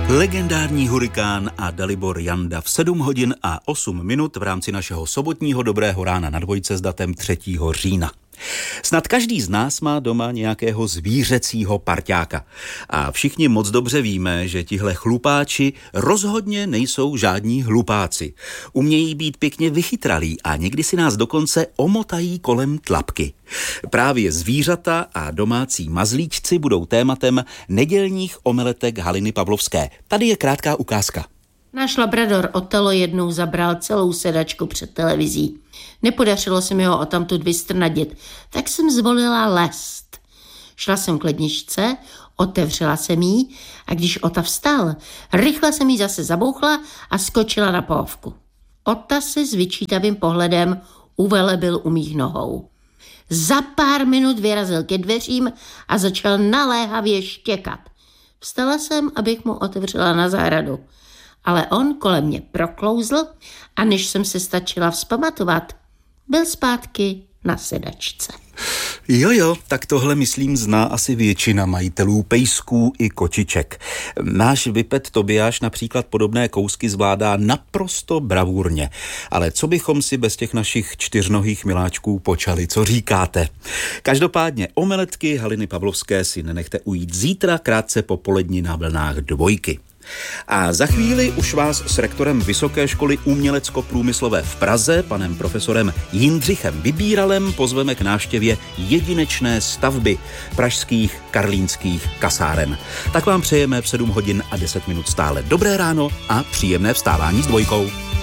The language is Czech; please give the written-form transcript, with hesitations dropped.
Legendární hurikán a Dalibor Janda v 7 hodin a 8 minut v rámci našeho sobotního Dobrého rána na dvojce s datem 3. října. Snad každý z nás má doma nějakého zvířecího parťáka. A všichni moc dobře víme, že tihle chlupáči rozhodně nejsou žádní hlupáci. Umějí být pěkně vychytralí a někdy si nás dokonce omotají kolem tlapky. Právě zvířata a domácí mazlíčci budou tématem nedělních omeletek Haliny Pavlovské. Tady je krátká ukázka. Náš labrador Otelo jednou zabral celou sedačku před televizí. Nepodařilo se mi ho odtamtud vystrnadit, tak jsem zvolila lest. Šla jsem k ledničce, otevřela jsem jí a když Ota vstal, rychle jsem jí zase zabouchla a skočila na pohovku. Ota se s vyčítavým pohledem uvelebil u mých nohou. Za pár minut vyrazil ke dveřím a začal naléhavě štěkat. Vstala jsem, abych mu otevřela na zahradu. Ale on kolem mě proklouzl a než jsem se stačila vzpamatovat, byl zpátky na sedačce. Jo, tak tohle myslím zná asi většina majitelů pejsků i kočiček. Náš vypet Tobiáš například podobné kousky zvládá naprosto bravurně. Ale co bychom si bez těch našich čtyřnohých miláčků počali, co říkáte? Každopádně omeletky Haliny Pavlovské si nenechte ujít zítra krátce po poledni na vlnách dvojky. A za chvíli už vás s rektorem Vysoké školy umělecko-průmyslové v Praze, panem profesorem Jindřichem Vybíralem, pozveme k návštěvě jedinečné stavby pražských karlínských kasáren. Tak vám přejeme v 7 hodin a 10 minut stále dobré ráno a příjemné vstávání s dvojkou.